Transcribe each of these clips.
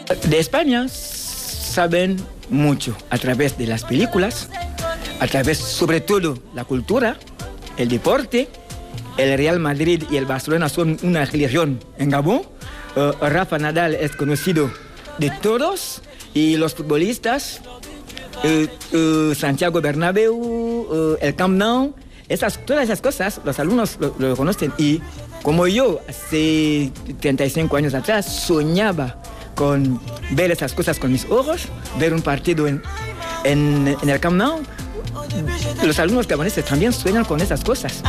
De España saben mucho a través de las películas, a través sobre todo la cultura, el deporte. El Real Madrid y el Barcelona son una religión en Gabón. Rafa Nadal es conocido de todos y los futbolistas, Santiago Bernabéu, el Camp Nou, todas esas cosas los alumnos lo conocen. Y como yo hace 35 años atrás soñaba con ver esas cosas con mis ojos, ver un partido en el Camp Nou, los alumnos gaboneses también sueñan con esas cosas.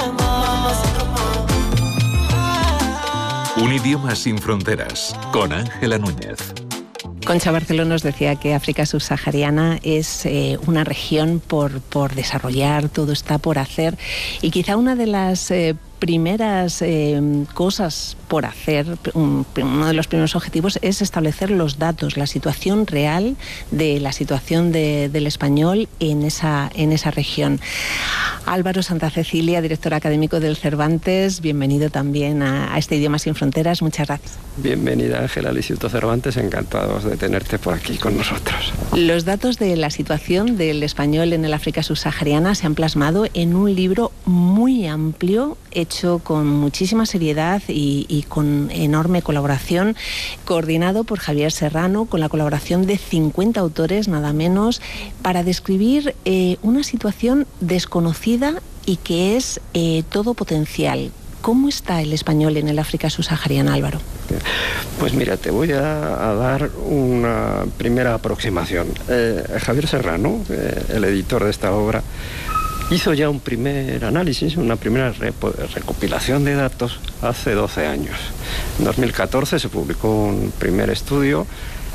Un idioma sin fronteras, con Ángela Núñez. Concha Barceló nos decía que África subsahariana es una región por desarrollar, todo está por hacer, y quizá una de las primeras cosas por hacer, uno de los primeros objetivos es establecer los datos, la situación real de la situación del español en esa región. Álvaro Santa Cecilia, director académico del Cervantes, bienvenido también a este Idioma sin Fronteras, muchas gracias. Bienvenida, Ángela, al Instituto Cervantes, encantados de tenerte por aquí con nosotros. Los datos de la situación del español en el África subsahariana se han plasmado en un libro muy amplio, hecho con muchísima seriedad y con enorme colaboración, coordinado por Javier Serrano, con la colaboración de 50 autores, nada menos, para describir una situación desconocida y que es todo potencial. ¿Cómo está el español en el África subsahariana, Álvaro? Pues mira, te voy a dar una primera aproximación. Javier Serrano, el editor de esta obra, hizo ya un primer análisis, una primera recopilación de datos hace 12 años. En 2014 se publicó un primer estudio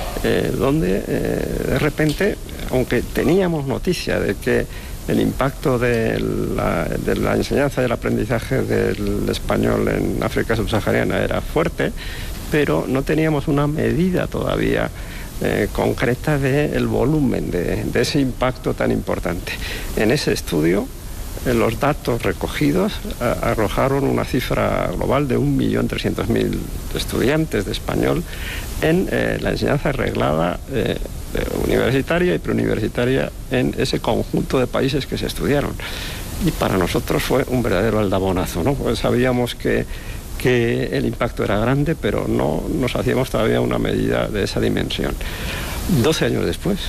donde de repente, aunque teníamos noticia de que el impacto de la enseñanza y el aprendizaje del español en África subsahariana era fuerte, pero no teníamos una medida todavía concreta del volumen de ese impacto tan importante. En ese estudio, los datos recogidos arrojaron una cifra global de 1.300.000 estudiantes de español en la enseñanza reglada universitaria y preuniversitaria en ese conjunto de países que se estudiaron. Y para nosotros fue un verdadero aldabonazo, ¿no? Pues sabíamos que el impacto era grande, pero no nos hacíamos todavía una medida de esa dimensión. 12 años después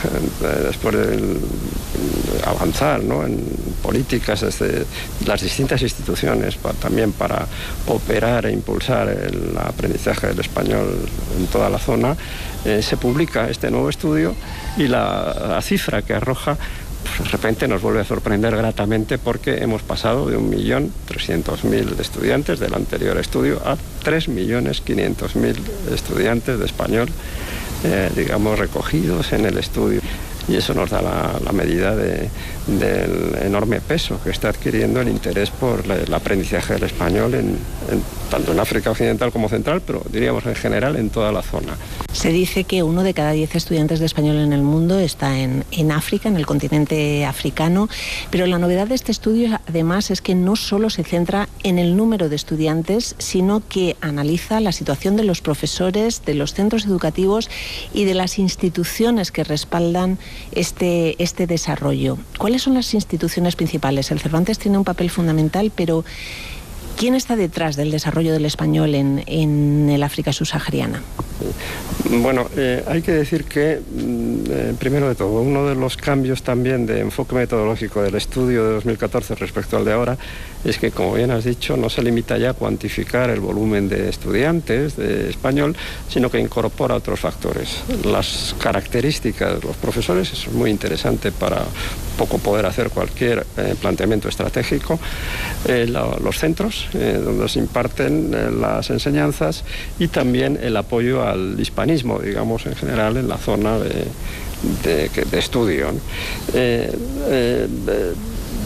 de avanzar, ¿no?, en políticas desde las distintas instituciones también para operar e impulsar el aprendizaje del español en toda la zona, se publica este nuevo estudio y la cifra que arroja, pues de repente nos vuelve a sorprender gratamente, porque hemos pasado de 1.300.000 estudiantes del anterior estudio a 3.500.000 estudiantes de español, digamos, recogidos en el estudio. Y eso nos da la medida del enorme peso que está adquiriendo el interés por el aprendizaje del español tanto en África Occidental como Central, pero diríamos en general en toda la zona. Se dice que 1 de cada 10 estudiantes de español en el mundo está en África, en el continente africano, pero la novedad de este estudio además es que no solo se centra en el número de estudiantes, sino que analiza la situación de los profesores, de los centros educativos y de las instituciones que respaldan este desarrollo. ¿Cuáles son las instituciones principales? El Cervantes tiene un papel fundamental, pero ¿quién está detrás del desarrollo del español en el África subsahariana? Bueno, hay que decir que, primero de todo, uno de los cambios también de enfoque metodológico del estudio de 2014 respecto al de ahora es que, como bien has dicho, no se limita ya a cuantificar el volumen de estudiantes de español, sino que incorpora otros factores. Las características de los profesores, eso es muy interesante para poco poder hacer cualquier planteamiento estratégico, los centros donde se imparten las enseñanzas y también el apoyo al hispanismo, digamos, en general en la zona de estudio.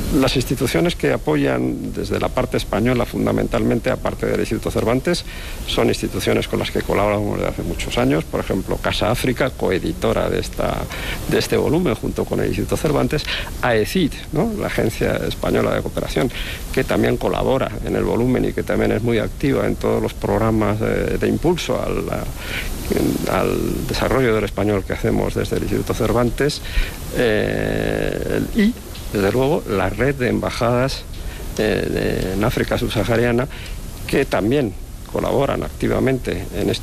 Las instituciones que apoyan desde la parte española fundamentalmente, aparte del Instituto Cervantes, son instituciones con las que colaboramos desde hace muchos años. Por ejemplo, Casa África, coeditora de este volumen junto con el Instituto Cervantes. AECID, ¿no?, la Agencia Española de Cooperación, que también colabora en el volumen y que también es muy activa en todos los programas de impulso al desarrollo del español que hacemos desde el Instituto Cervantes. Y desde luego la red de embajadas en África subsahariana, que también colaboran activamente en